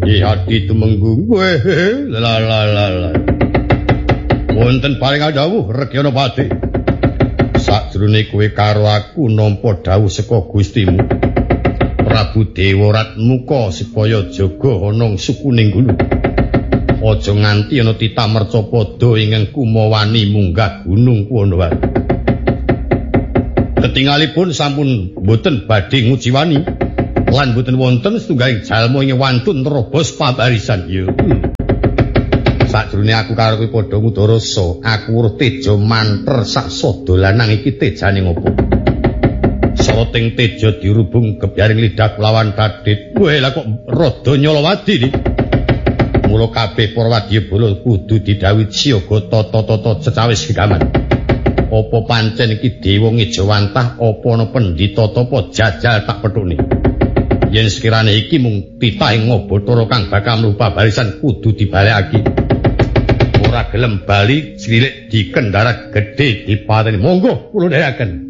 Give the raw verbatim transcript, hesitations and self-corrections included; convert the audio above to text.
Nggih adi tumenggung. Weh, la la la la. Wonten paring dawuh Regyana Pati. Sajrone kowe karo aku nampa dawuh saka Gustimu. Prabu Dewarat muka supaya jaga ana sukuning gunung. Aja nganti ana titamerca padha ingkang kumawani munggah gunung Pandhawan. Ketingalipun sampun boten badhe ngujiwani lan boten wonten setunggaling jalma ing wantun nerobos pabarisan. Yo. Sajrone aku karo kowe padha ngudarasa, aku weruh teja manter sak sadalanang iki tejane ngopo? Saroting teja dirubung gebyaring lidah kulawan Radit. Weh lah kok rada nyolowadi iki. Mula kabeh para wadyabala kudu didhawuhi siaga tata-tata cecawis gegaman. Apa pancen iki dewa ngejawantah apa ana pendhita tapa jajal tak pethune. Yen sekirane iki mung titahing Bathara kang bakal mlupa barisan kudu dibalekake. Ora gelem bali sililik dikendara gedhe dipateni. Monggo kula dherekaken.